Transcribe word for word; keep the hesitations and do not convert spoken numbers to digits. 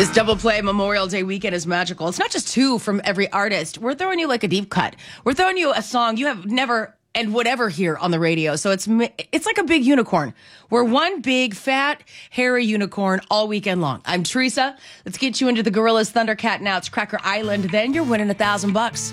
This double play Memorial Day weekend is magical. It's not just two from every artist. We're throwing you like a deep cut. We're throwing you a song you have never and would ever hear on the radio. So it's it's like a big unicorn. We're one big, fat, hairy unicorn all weekend long. I'm Teresa. Let's get you into the Gorillaz Thundercat now. It's Cracker Island. Then you're winning a thousand bucks.